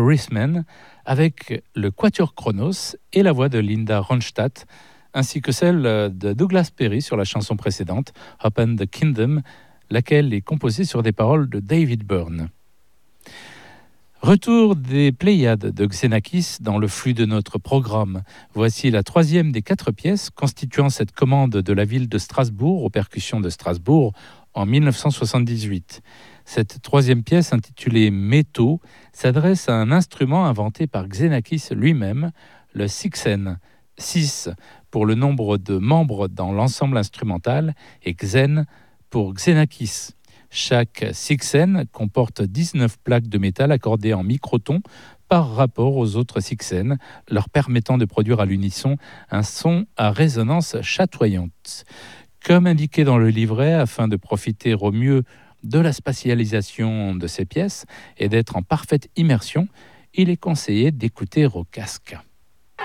Rhythmen avec le Quatuor Chronos et la voix de Linda Ronstadt, ainsi que celle de Douglas Perry sur la chanson précédente, Open the Kingdom, laquelle est composée sur des paroles de David Byrne. Retour des Pléiades de Xenakis dans le flux de notre programme. Voici la troisième des 4 pièces constituant cette commande de la ville de Strasbourg aux percussions de Strasbourg en 1978. Cette troisième pièce, intitulée Métaux, s'adresse à un instrument inventé par Xenakis lui-même, le sixen, 6 pour le nombre de membres dans l'ensemble instrumental et Xen pour Xenakis. Chaque sixen comporte 19 plaques de métal accordées en microtons par rapport aux autres sixen, leur permettant de produire à l'unisson un son à résonance chatoyante. Comme indiqué dans le livret, afin de profiter au mieux de la spatialisation de ces pièces et d'être en parfaite immersion, il est conseillé d'écouter au casque.